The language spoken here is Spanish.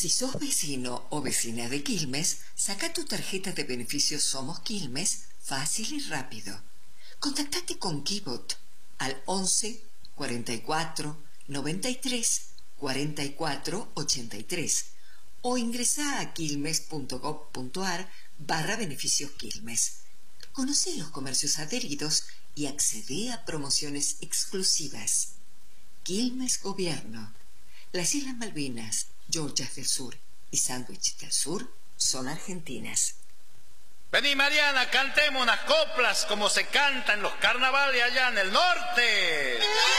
Si sos vecino o vecina de Quilmes, saca tu tarjeta de beneficios Somos Quilmes fácil y rápido. Contactate con Kibot al 11 44 93 44 83 o ingresa a quilmes.gov.ar/beneficios Quilmes. Conoce los comercios adheridos y accede a promociones exclusivas. Quilmes Gobierno. Las Islas Malvinas, Georgias del Sur y Sandwich del Sur son argentinas. Vení, Mariana, cantemos unas coplas como se canta en los carnavales allá en el norte.